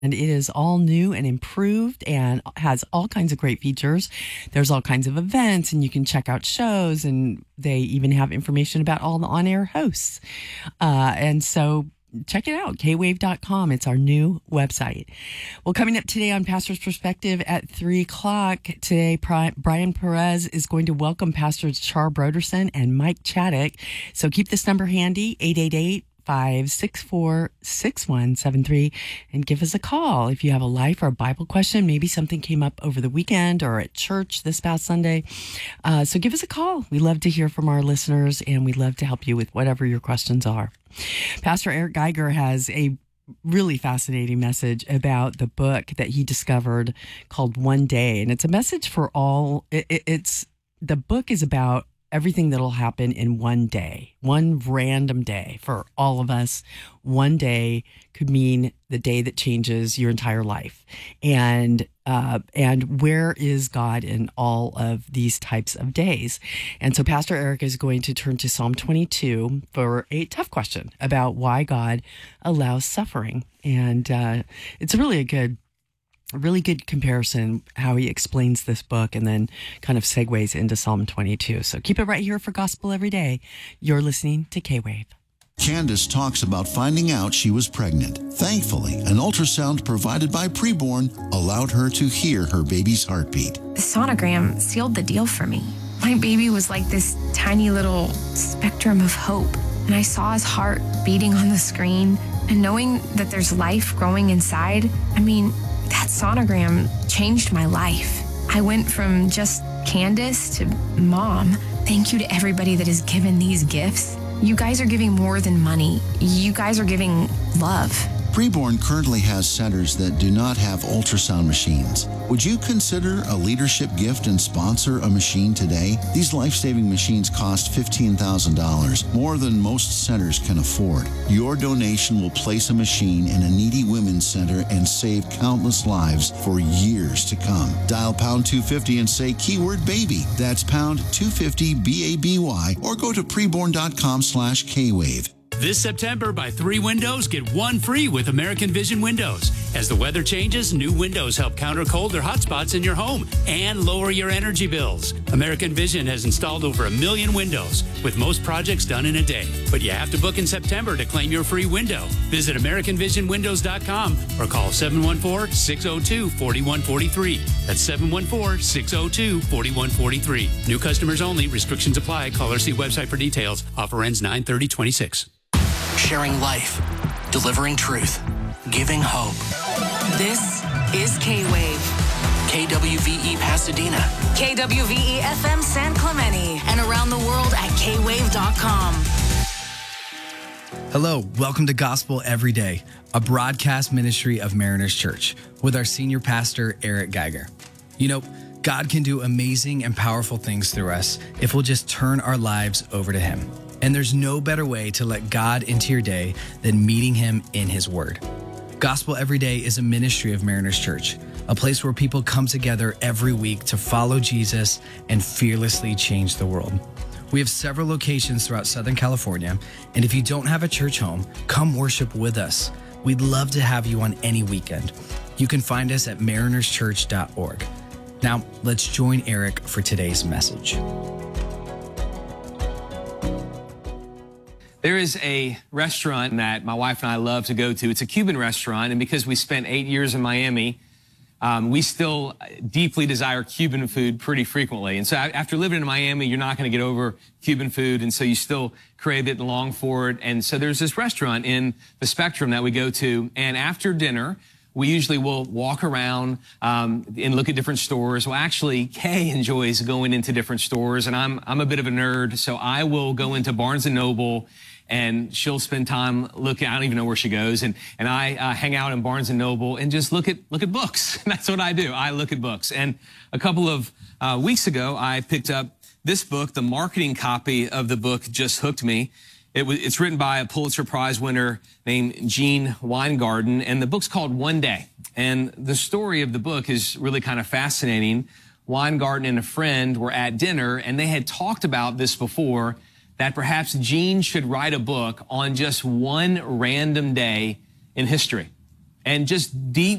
And it is all new and improved and has all kinds of great features. There's all kinds of events, and you can check out shows, and they even have information about all the on-air hosts. And so check it out, kwave.com. It's our new website. Well, coming up today on Pastor's Perspective at 3 o'clock today, Brian Perez is going to welcome Pastors Char Broderson and Mike Chaddock. So keep this number handy, 888-564-6173, and give us a call if you have a life or a Bible question. Maybe something came up over the weekend or at church this past Sunday. So give us a call. We love to hear from our listeners, and we love to help you with whatever your questions are. Pastor Eric Geiger has a really fascinating message about the book that he discovered called One Day. And it's a message for all. The book is about everything that'll happen in one day, one random day for all of us. One day could mean the day that changes your entire life. And where is God in all of these types of days? And so Pastor Eric is going to turn to Psalm 22 for a tough question about why God allows suffering. And it's really a really good comparison how he explains this book and then kind of segues into Psalm 22. So keep it right here for Gospel Every Day. You're listening to K-Wave. Candace talks about finding out she was pregnant. Thankfully, an ultrasound provided by Preborn allowed her to hear her baby's heartbeat. The sonogram sealed the deal for me. My baby was like this tiny little spectrum of hope, and I saw his heart beating on the screen, and knowing that there's life growing inside, that sonogram changed my life. I went from just Candace to mom. Thank you to everybody that has given these gifts. You guys are giving more than money. You guys are giving love. Preborn currently has centers that do not have ultrasound machines. Would you consider a leadership gift and sponsor a machine today? These life-saving machines cost $15,000, more than most centers can afford. Your donation will place a machine in a needy women's center and save countless lives for years to come. Dial pound 250 and say keyword baby. That's pound 250 BABY, or go to preborn.com/Kwave. This September, buy 3 windows, get 1 free with American Vision Windows. As the weather changes, new windows help counter cold or hot spots in your home and lower your energy bills. American Vision has installed over 1 million windows, with most projects done in a day. But you have to book in September to claim your free window. Visit AmericanVisionWindows.com or call 714-602-4143. That's 714-602-4143. New customers only. Restrictions apply. Call or see website for details. Offer ends 9/30/26. Sharing life, delivering truth, giving hope. This is K-Wave. KWVE Pasadena. KWVE FM San Clemente. And around the world at kwave.com. Hello, welcome to Gospel Every Day, a broadcast ministry of Mariners Church with our senior pastor, Eric Geiger. You know, God can do amazing and powerful things through us if we'll just turn our lives over to Him. And there's no better way to let God into your day than meeting Him in His Word. Gospel Every Day is a ministry of Mariners Church, a place where people come together every week to follow Jesus and fearlessly change the world. We have several locations throughout Southern California, and if you don't have a church home, come worship with us. We'd love to have you on any weekend. You can find us at marinerschurch.org. Now, let's join Eric for today's message. There is a restaurant that my wife and I love to go to. It's a Cuban restaurant, and because we spent 8 years in Miami, we still deeply desire Cuban food pretty frequently. And so after living in Miami, you're not going to get over Cuban food, and so you still crave it and long for it. And so there's this restaurant in the Spectrum that we go to, and after dinner, we usually will walk around and look at different stores. Well, actually, Kay enjoys going into different stores, and I'm a bit of a nerd, so I will go into Barnes & Noble, and she'll spend time looking. I don't even know where she goes, and I hang out in Barnes & Noble and just look at books. That's what I do. I look at books. And a couple of weeks ago, I picked up this book. The marketing copy of the book just hooked me. It's written by a Pulitzer Prize winner named Gene Weingarten, and the book's called One Day. And the story of the book is really kind of fascinating. Weingarten and a friend were at dinner, and they had talked about this before, that perhaps Gene should write a book on just one random day in history. and just deep